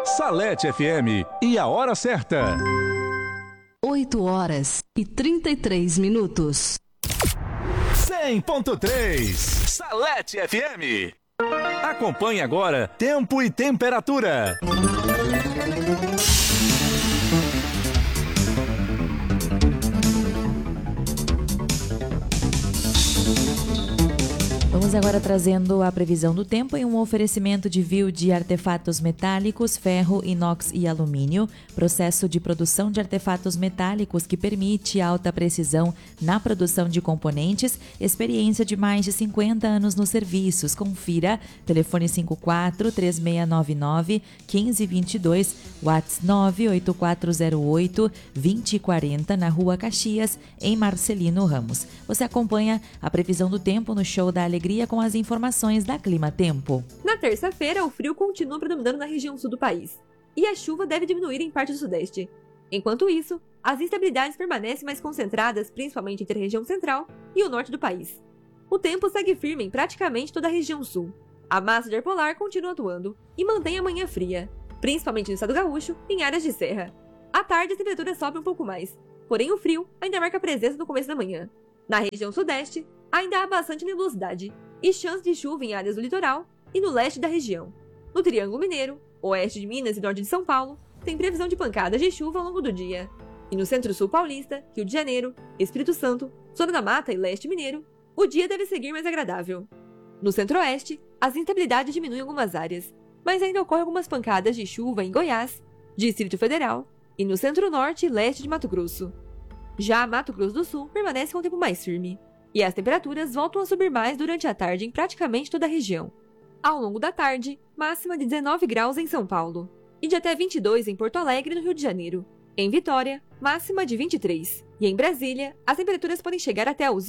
Salete FM e a hora certa. 8h33. 100.3 Salete FM. Acompanhe agora tempo e temperatura. Vamos agora trazendo a previsão do tempo em um oferecimento de Viu de artefatos metálicos, ferro, inox e alumínio. Processo de produção de artefatos metálicos que permite alta precisão na produção de componentes. Experiência de mais de 50 anos nos serviços. Confira. Telefone 54-3699-1522, WhatsApp 98408-2040, na Rua Caxias, em Marcelino Ramos. Você acompanha a previsão do tempo no Show da Alegria com as informações da Clima Tempo. Na terça-feira, o frio continua predominando na região sul do país e a chuva deve diminuir em parte do sudeste. Enquanto isso, as instabilidades permanecem mais concentradas, principalmente entre a região central e o norte do país. O tempo segue firme em praticamente toda a região sul. A massa de ar polar continua atuando e mantém a manhã fria, principalmente no estado gaúcho, em áreas de serra. À tarde, a temperatura sobe um pouco mais, porém o frio ainda marca presença no começo da manhã. Na região sudeste, ainda há bastante nebulosidade e chance de chuva em áreas do litoral e no leste da região. No Triângulo Mineiro, oeste de Minas e norte de São Paulo, tem previsão de pancadas de chuva ao longo do dia. E no centro-sul paulista, Rio de Janeiro, Espírito Santo, Zona da Mata e leste mineiro, o dia deve seguir mais agradável. No centro-oeste, as instabilidades diminuem em algumas áreas, mas ainda ocorrem algumas pancadas de chuva em Goiás, Distrito Federal e no centro-norte e leste de Mato Grosso. Já Mato Grosso do Sul permanece com o tempo mais firme, e as temperaturas voltam a subir mais durante a tarde em praticamente toda a região. Ao longo da tarde, máxima de 19 graus em São Paulo, e de até 22 em Porto Alegre, no Rio de Janeiro. Em Vitória, máxima de 23, e em Brasília, as temperaturas podem chegar até os